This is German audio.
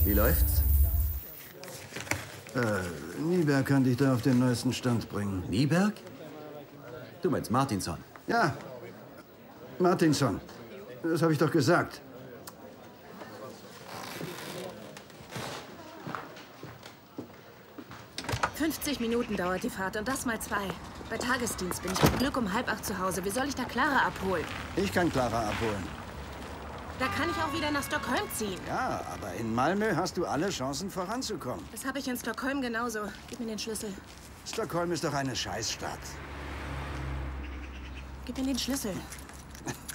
Wie läuft's? Nieberg kann dich da auf den neuesten Stand bringen. Nieberg? Du meinst Martinsson? Ja, Martinsson. Das habe ich doch gesagt. »50 Minuten dauert die Fahrt und das mal 2. Bei Tagesdienst bin ich mit Glück um 7:30 zu Hause. Wie soll ich da Clara abholen? Ich kann Clara abholen. Da kann ich auch wieder nach Stockholm ziehen. Ja, aber in Malmö hast du alle Chancen voranzukommen. Das habe ich in Stockholm genauso. Gib mir den Schlüssel. Stockholm ist doch eine Scheißstadt. Gib mir den Schlüssel.